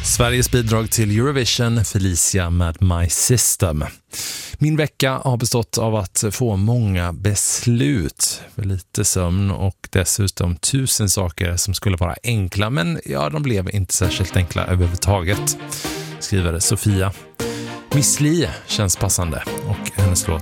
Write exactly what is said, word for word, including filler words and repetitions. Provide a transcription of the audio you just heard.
Sveriges bidrag till Eurovision, Felicia med My System. Min vecka har bestått av att få många beslut, för lite sömn och dessutom tusen saker som skulle vara enkla, men ja, de blev inte särskilt enkla överhuvudtaget, skriver Sofia. Miss Li känns passande och hennes låt